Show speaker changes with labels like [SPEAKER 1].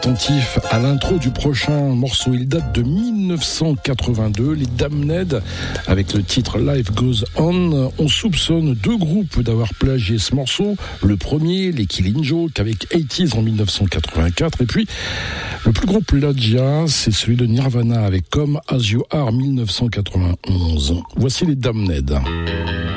[SPEAKER 1] Attentif à l'intro du prochain morceau, il date de 1982, les Damned avec le titre Life Goes On. On soupçonne deux groupes d'avoir plagié ce morceau. Le premier, les Killing Joke avec 80s en 1984, et puis le plus gros plagiat, c'est celui de Nirvana avec Come As You Are 1991. Voici les Damned.